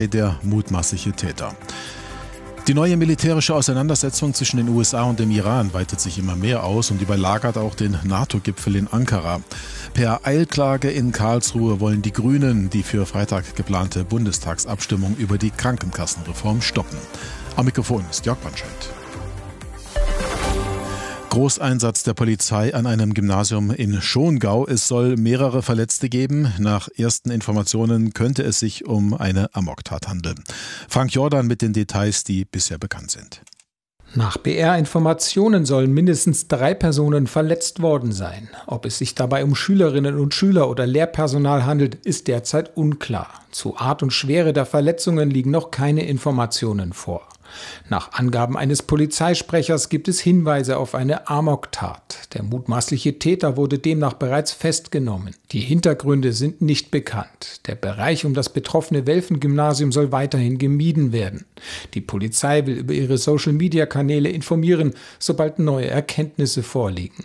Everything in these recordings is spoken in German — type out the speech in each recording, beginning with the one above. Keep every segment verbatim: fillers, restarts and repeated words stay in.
Der mutmaßliche Täter. Die neue militärische Auseinandersetzung zwischen den U S A und dem Iran weitet sich immer mehr aus und überlagert auch den NATO-Gipfel in Ankara. Per Eilklage in Karlsruhe wollen die Grünen die für Freitag geplante Bundestagsabstimmung über die Krankenkassenreform stoppen. Am Mikrofon ist Jörg Bandscheid. Großeinsatz der Polizei an einem Gymnasium in Schongau. Es soll mehrere Verletzte geben. Nach ersten Informationen könnte es sich um eine Amoktat handeln. Frank Jordan mit den Details, die bisher bekannt sind. Nach B R-Informationen sollen mindestens drei Personen verletzt worden sein. Ob es sich dabei um Schülerinnen und Schüler oder Lehrpersonal handelt, ist derzeit unklar. Zu Art und Schwere der Verletzungen liegen noch keine Informationen vor. Nach Angaben eines Polizeisprechers gibt es Hinweise auf eine Amoktat. Der mutmaßliche Täter wurde demnach bereits festgenommen. Die Hintergründe sind nicht bekannt. Der Bereich um das betroffene Welfen-Gymnasium soll weiterhin gemieden werden. Die Polizei will über ihre Social-Media-Kanäle informieren, sobald neue Erkenntnisse vorliegen.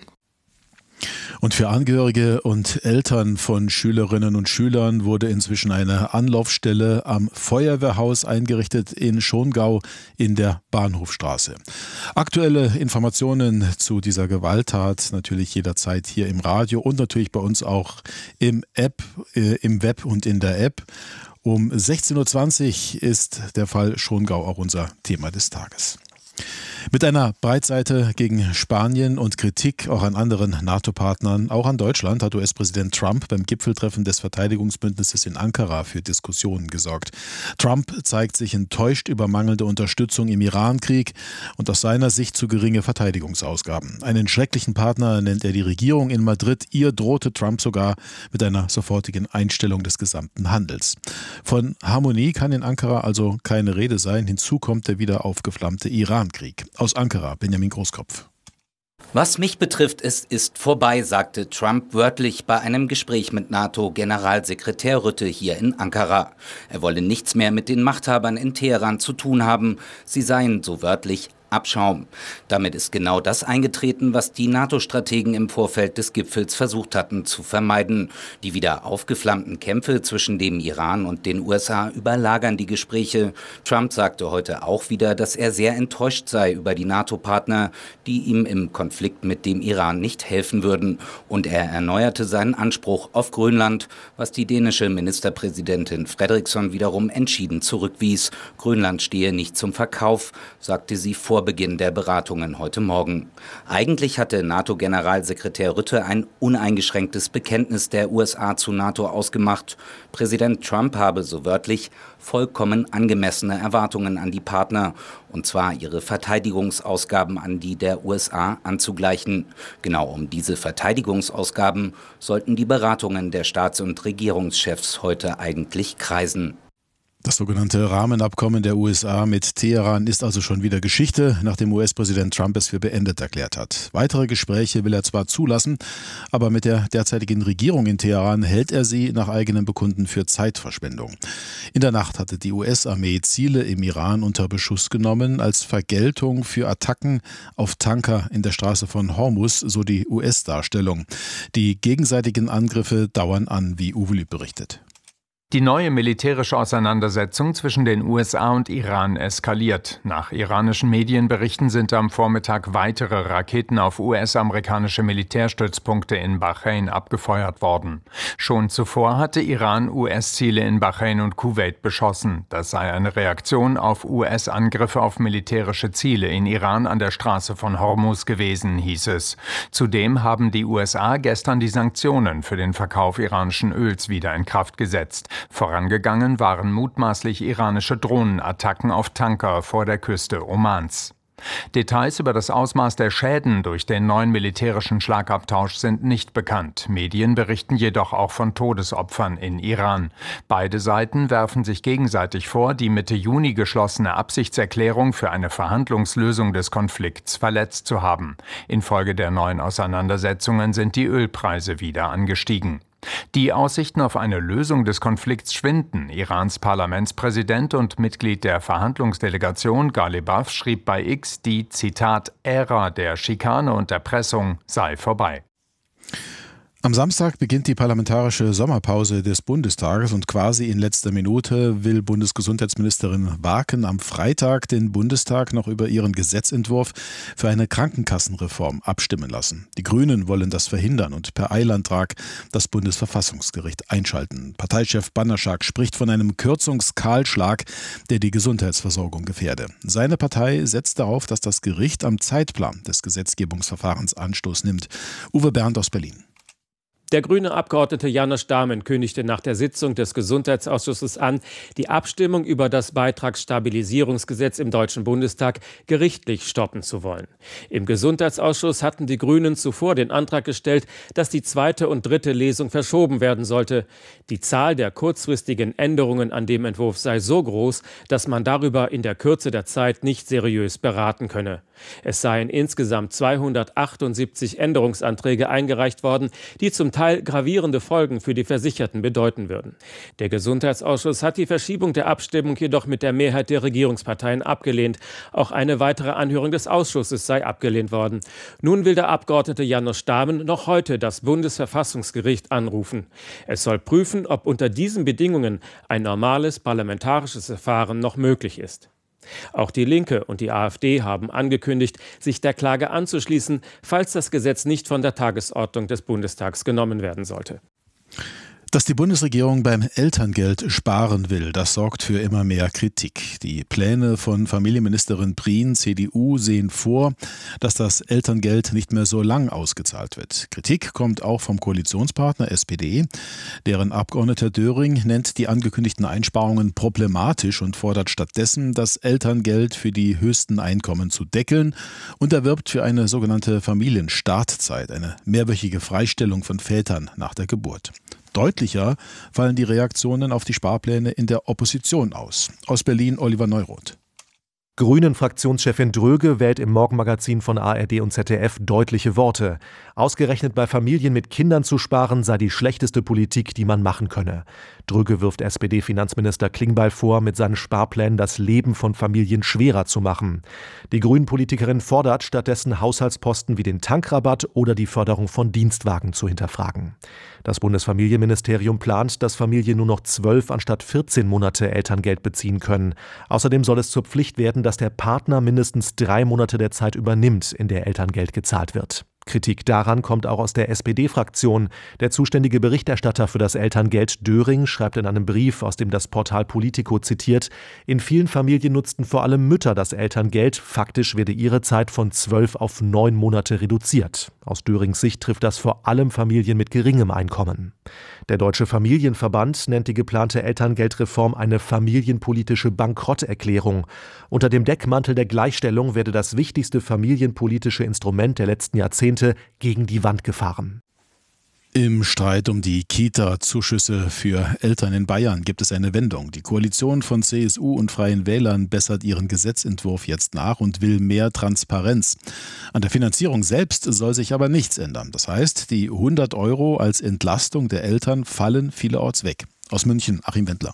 Und für Angehörige und Eltern von Schülerinnen und Schülern wurde inzwischen eine Anlaufstelle am Feuerwehrhaus eingerichtet in Schongau in der Bahnhofstraße. Aktuelle Informationen zu dieser Gewalttat natürlich jederzeit hier im Radio und natürlich bei uns auch im App, äh, im Web und in der App. Um sechzehn Uhr zwanzig ist der Fall Schongau auch unser Thema des Tages. Mit einer Breitseite gegen Spanien und Kritik auch an anderen NATO-Partnern, auch an Deutschland, hat U S-Präsident Trump beim Gipfeltreffen des Verteidigungsbündnisses in Ankara für Diskussionen gesorgt. Trump zeigt sich enttäuscht über mangelnde Unterstützung im Iran-Krieg und aus seiner Sicht zu geringe Verteidigungsausgaben. Einen schrecklichen Partner nennt er die Regierung in Madrid. Ihr drohte Trump sogar mit einer sofortigen Einstellung des gesamten Handels. Von Harmonie kann in Ankara also keine Rede sein. Hinzu kommt der wieder aufgeflammte Iran-Krieg. Aus Ankara, Benjamin Großkopf. Was mich betrifft, es ist vorbei, sagte Trump wörtlich bei einem Gespräch mit NATO-Generalsekretär Rutte hier in Ankara. Er wolle nichts mehr mit den Machthabern in Teheran zu tun haben. Sie seien, so wörtlich, Abschaum. Damit ist genau das eingetreten, was die NATO-Strategen im Vorfeld des Gipfels versucht hatten zu vermeiden. Die wieder aufgeflammten Kämpfe zwischen dem Iran und den U S A überlagern die Gespräche. Trump sagte heute auch wieder, dass er sehr enttäuscht sei über die NATO-Partner, die ihm im Konflikt mit dem Iran nicht helfen würden. Und er erneuerte seinen Anspruch auf Grönland, was die dänische Ministerpräsidentin Frederiksen wiederum entschieden zurückwies. Grönland stehe nicht zum Verkauf, sagte sie vor Beginn der Beratungen heute Morgen. Eigentlich hatte NATO-Generalsekretär Rutte ein uneingeschränktes Bekenntnis der U S A zu NATO ausgemacht. Präsident Trump habe so wörtlich vollkommen angemessene Erwartungen an die Partner, und zwar ihre Verteidigungsausgaben an die der U S A anzugleichen. Genau um diese Verteidigungsausgaben sollten die Beratungen der Staats- und Regierungschefs heute eigentlich kreisen. Das sogenannte Rahmenabkommen der U S A mit Teheran ist also schon wieder Geschichte, nachdem U S-Präsident Trump es für beendet erklärt hat. Weitere Gespräche will er zwar zulassen, aber mit der derzeitigen Regierung in Teheran hält er sie nach eigenem Bekunden für Zeitverschwendung. In der Nacht hatte die U S-Armee Ziele im Iran unter Beschuss genommen, als Vergeltung für Attacken auf Tanker in der Straße von Hormuz, so die U S-Darstellung. Die gegenseitigen Angriffe dauern an, wie Uwe Lüb berichtet. Die neue militärische Auseinandersetzung zwischen den U S A und Iran eskaliert. Nach iranischen Medienberichten sind am Vormittag weitere Raketen auf U S-amerikanische Militärstützpunkte in Bahrain abgefeuert worden. Schon zuvor hatte Iran U S-Ziele in Bahrain und Kuwait beschossen. Das sei eine Reaktion auf U S-Angriffe auf militärische Ziele in Iran an der Straße von Hormuz gewesen, hieß es. Zudem haben die U S A gestern die Sanktionen für den Verkauf iranischen Öls wieder in Kraft gesetzt. Vorangegangen waren mutmaßlich iranische Drohnenattacken auf Tanker vor der Küste Omans. Details über das Ausmaß der Schäden durch den neuen militärischen Schlagabtausch sind nicht bekannt. Medien berichten jedoch auch von Todesopfern in Iran. Beide Seiten werfen sich gegenseitig vor, die Mitte Juni geschlossene Absichtserklärung für eine Verhandlungslösung des Konflikts verletzt zu haben. Infolge der neuen Auseinandersetzungen sind die Ölpreise wieder angestiegen. Die Aussichten auf eine Lösung des Konflikts schwinden. Irans Parlamentspräsident und Mitglied der Verhandlungsdelegation Ghalibaf schrieb bei X, die, Zitat, Ära der Schikane und Erpressung sei vorbei. Am Samstag beginnt die parlamentarische Sommerpause des Bundestages und quasi in letzter Minute will Bundesgesundheitsministerin Waken am Freitag den Bundestag noch über ihren Gesetzentwurf für eine Krankenkassenreform abstimmen lassen. Die Grünen wollen das verhindern und per Eilantrag das Bundesverfassungsgericht einschalten. Parteichef Banderschak spricht von einem Kürzungskahlschlag, der die Gesundheitsversorgung gefährde. Seine Partei setzt darauf, dass das Gericht am Zeitplan des Gesetzgebungsverfahrens Anstoß nimmt. Uwe Bernd aus Berlin. Der grüne Abgeordnete János Dámen kündigte nach der Sitzung des Gesundheitsausschusses an, die Abstimmung über das Beitragsstabilisierungsgesetz im Deutschen Bundestag gerichtlich stoppen zu wollen. Im Gesundheitsausschuss hatten die Grünen zuvor den Antrag gestellt, dass die zweite und dritte Lesung verschoben werden sollte. Die Zahl der kurzfristigen Änderungen an dem Entwurf sei so groß, dass man darüber in der Kürze der Zeit nicht seriös beraten könne. Es seien insgesamt zweihundertachtundsiebzig Änderungsanträge eingereicht worden, die zum Teil gravierende Folgen für die Versicherten bedeuten würden. Der Gesundheitsausschuss hat die Verschiebung der Abstimmung jedoch mit der Mehrheit der Regierungsparteien abgelehnt. Auch eine weitere Anhörung des Ausschusses sei abgelehnt worden. Nun will der Abgeordnete János Dámen noch heute das Bundesverfassungsgericht anrufen. Es soll prüfen, ob unter diesen Bedingungen ein normales parlamentarisches Verfahren noch möglich ist. Auch die Linke und die AfD haben angekündigt, sich der Klage anzuschließen, falls das Gesetz nicht von der Tagesordnung des Bundestags genommen werden sollte. Dass die Bundesregierung beim Elterngeld sparen will, das sorgt für immer mehr Kritik. Die Pläne von Familienministerin Prien, C D U, sehen vor, dass das Elterngeld nicht mehr so lang ausgezahlt wird. Kritik kommt auch vom Koalitionspartner S P D. Deren Abgeordneter Döring nennt die angekündigten Einsparungen problematisch und fordert stattdessen, das Elterngeld für die höchsten Einkommen zu deckeln und er wirbt für eine sogenannte Familienstartzeit, eine mehrwöchige Freistellung von Vätern nach der Geburt. Deutlicher fallen die Reaktionen auf die Sparpläne in der Opposition aus. Aus Berlin Oliver Neuroth. Grünen-Fraktionschefin Dröge wählt im Morgenmagazin von A R D und Z D F deutliche Worte. Ausgerechnet bei Familien mit Kindern zu sparen, sei die schlechteste Politik, die man machen könne. Dröge wirft S P D-Finanzminister Klingbeil vor, mit seinen Sparplänen das Leben von Familien schwerer zu machen. Die Grünen-Politikerin fordert stattdessen, Haushaltsposten wie den Tankrabatt oder die Förderung von Dienstwagen zu hinterfragen. Das Bundesfamilienministerium plant, dass Familien nur noch zwölf anstatt vierzehn Monate Elterngeld beziehen können. Außerdem soll es zur Pflicht werden, dass der Partner mindestens drei Monate der Zeit übernimmt, in der Elterngeld gezahlt wird. Kritik daran kommt auch aus der S P D-Fraktion. Der zuständige Berichterstatter für das Elterngeld, Döring, schreibt in einem Brief, aus dem das Portal Politico zitiert, in vielen Familien nutzten vor allem Mütter das Elterngeld. Faktisch werde ihre Zeit von zwölf auf neun Monate reduziert. Aus Dörings Sicht trifft das vor allem Familien mit geringem Einkommen. Der Deutsche Familienverband nennt die geplante Elterngeldreform eine familienpolitische Bankrotterklärung. Unter dem Deckmantel der Gleichstellung werde das wichtigste familienpolitische Instrument der letzten Jahrzehnte gegen die Wand gefahren. Im Streit um die Kita-Zuschüsse für Eltern in Bayern gibt es eine Wendung. Die Koalition von C S U und Freien Wählern bessert ihren Gesetzentwurf jetzt nach und will mehr Transparenz. An der Finanzierung selbst soll sich aber nichts ändern. Das heißt, die hundert Euro als Entlastung der Eltern fallen vielerorts weg. Aus München, Achim Wendler.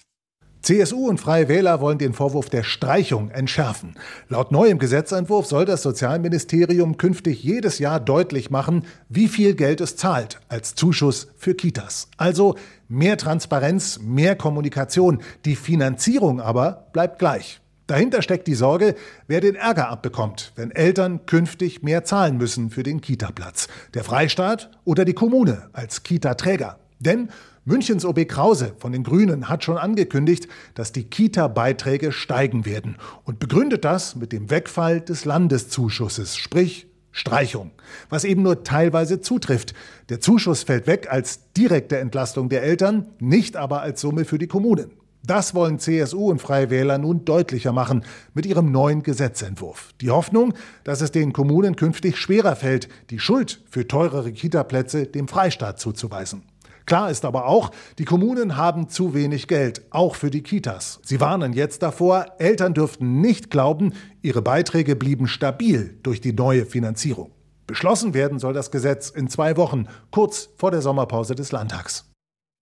C S U und Freie Wähler wollen den Vorwurf der Streichung entschärfen. Laut neuem Gesetzentwurf soll das Sozialministerium künftig jedes Jahr deutlich machen, wie viel Geld es zahlt als Zuschuss für Kitas. Also mehr Transparenz, mehr Kommunikation. Die Finanzierung aber bleibt gleich. Dahinter steckt die Sorge, wer den Ärger abbekommt, wenn Eltern künftig mehr zahlen müssen für den Kitaplatz. Der Freistaat oder die Kommune als Kitaträger. Denn Münchens O B Krause von den Grünen hat schon angekündigt, dass die Kita-Beiträge steigen werden und begründet das mit dem Wegfall des Landeszuschusses, sprich Streichung, was eben nur teilweise zutrifft. Der Zuschuss fällt weg als direkte Entlastung der Eltern, nicht aber als Summe für die Kommunen. Das wollen C S U und Freie Wähler nun deutlicher machen mit ihrem neuen Gesetzentwurf. Die Hoffnung, dass es den Kommunen künftig schwerer fällt, die Schuld für teurere Kitaplätze dem Freistaat zuzuweisen. Klar ist aber auch, die Kommunen haben zu wenig Geld, auch für die Kitas. Sie warnen jetzt davor, Eltern dürften nicht glauben, ihre Beiträge blieben stabil durch die neue Finanzierung. Beschlossen werden soll das Gesetz in zwei Wochen, kurz vor der Sommerpause des Landtags.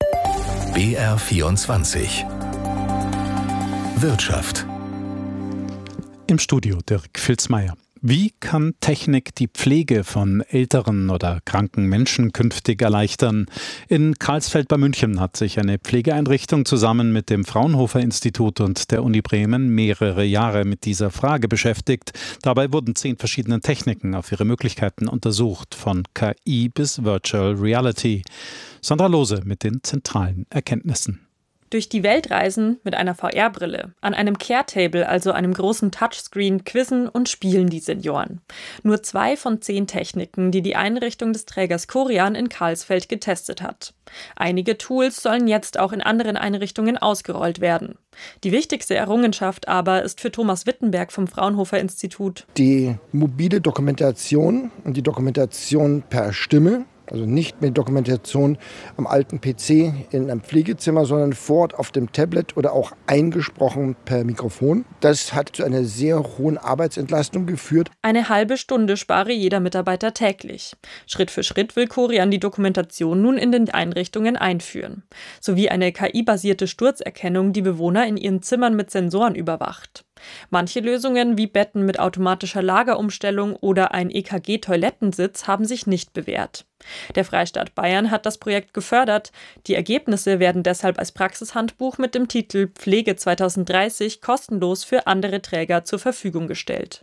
B R vierundzwanzig Wirtschaft. Im Studio Dirk Filzmeier. Wie kann Technik die Pflege von älteren oder kranken Menschen künftig erleichtern? In Karlsfeld bei München hat sich eine Pflegeeinrichtung zusammen mit dem Fraunhofer-Institut und der Uni Bremen mehrere Jahre mit dieser Frage beschäftigt. Dabei wurden zehn verschiedene Techniken auf ihre Möglichkeiten untersucht, von K I bis Virtual Reality. Sandra Lohse mit den zentralen Erkenntnissen. Durch die Welt reisen mit einer V R-Brille. An einem Care-Table, also einem großen Touchscreen, quizzen und spielen die Senioren. Nur zwei von zehn Techniken, die die Einrichtung des Trägers Corian in Karlsfeld getestet hat. Einige Tools sollen jetzt auch in anderen Einrichtungen ausgerollt werden. Die wichtigste Errungenschaft aber ist für Thomas Wittenberg vom Fraunhofer-Institut die mobile Dokumentation und die Dokumentation per Stimme. Also nicht mehr Dokumentation am alten P C in einem Pflegezimmer, sondern vor Ort auf dem Tablet oder auch eingesprochen per Mikrofon. Das hat zu einer sehr hohen Arbeitsentlastung geführt. Eine halbe Stunde spare jeder Mitarbeiter täglich. Schritt für Schritt will Corian die Dokumentation nun in den Einrichtungen einführen. Sowie eine K I-basierte Sturzerkennung, die Bewohner in ihren Zimmern mit Sensoren überwacht. Manche Lösungen wie Betten mit automatischer Lagerumstellung oder ein E K G-Toilettensitz haben sich nicht bewährt. Der Freistaat Bayern hat das Projekt gefördert. Die Ergebnisse werden deshalb als Praxishandbuch mit dem Titel Pflege zweitausenddreißig kostenlos für andere Träger zur Verfügung gestellt.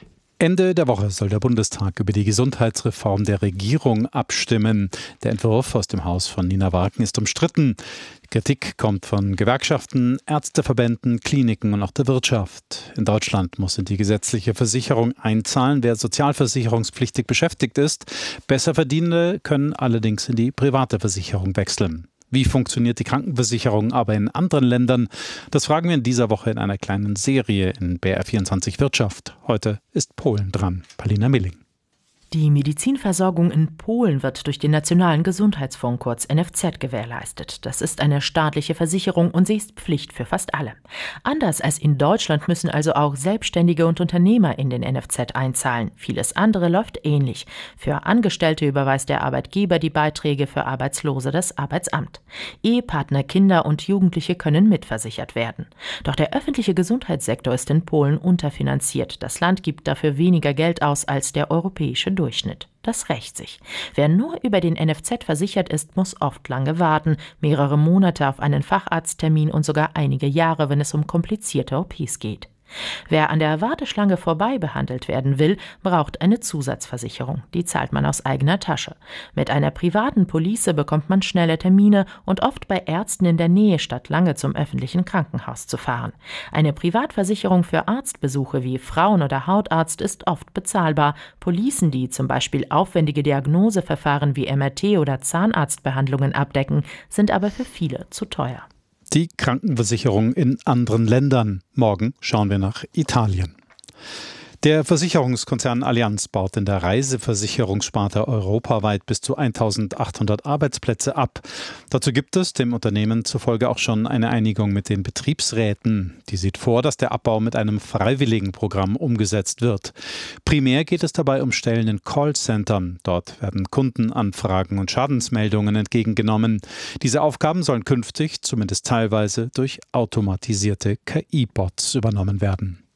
Ende der Woche soll der Bundestag über die Gesundheitsreform der Regierung abstimmen. Der Entwurf aus dem Haus von Nina Warken ist umstritten. Die Kritik kommt von Gewerkschaften, Ärzteverbänden, Kliniken und auch der Wirtschaft. In Deutschland muss in die gesetzliche Versicherung einzahlen, wer sozialversicherungspflichtig beschäftigt ist. Besserverdienende können allerdings in die private Versicherung wechseln. Wie funktioniert die Krankenversicherung aber in anderen Ländern? Das fragen wir in dieser Woche in einer kleinen Serie in B R vierundzwanzig Wirtschaft. Heute ist Polen dran. Paulina Milling. Die Medizinversorgung in Polen wird durch den Nationalen Gesundheitsfonds, kurz N F Z, gewährleistet. Das ist eine staatliche Versicherung und sie ist Pflicht für fast alle. Anders als in Deutschland müssen also auch Selbstständige und Unternehmer in den N F Z einzahlen. Vieles andere läuft ähnlich. Für Angestellte überweist der Arbeitgeber die Beiträge, für Arbeitslose das Arbeitsamt. Ehepartner, Kinder und Jugendliche können mitversichert werden. Doch der öffentliche Gesundheitssektor ist in Polen unterfinanziert. Das Land gibt dafür weniger Geld aus als der europäische Durchschnitt. Das rächt sich. Wer nur über den N F Z versichert ist, muss oft lange warten, mehrere Monate auf einen Facharzttermin und sogar einige Jahre, wenn es um komplizierte O Ps geht. Wer an der Warteschlange vorbei behandelt werden will, braucht eine Zusatzversicherung. Die zahlt man aus eigener Tasche. Mit einer privaten Police bekommt man schnelle Termine und oft bei Ärzten in der Nähe, statt lange zum öffentlichen Krankenhaus zu fahren. Eine Privatversicherung für Arztbesuche wie Frauen- oder Hautarzt ist oft bezahlbar. Policen, die zum Beispiel aufwendige Diagnoseverfahren wie M R T oder Zahnarztbehandlungen abdecken, sind aber für viele zu teuer. Die Krankenversicherung in anderen Ländern. Morgen schauen wir nach Italien. Der Versicherungskonzern Allianz baut in der Reiseversicherungssparte europaweit bis zu eintausendachthundert Arbeitsplätze ab. Dazu gibt es dem Unternehmen zufolge auch schon eine Einigung mit den Betriebsräten. Die sieht vor, dass der Abbau mit einem Freiwilligenprogramm umgesetzt wird. Primär geht es dabei um Stellen in Callcentern. Dort werden Kundenanfragen und Schadensmeldungen entgegengenommen. Diese Aufgaben sollen künftig, zumindest teilweise, durch automatisierte K I-Bots übernommen werden.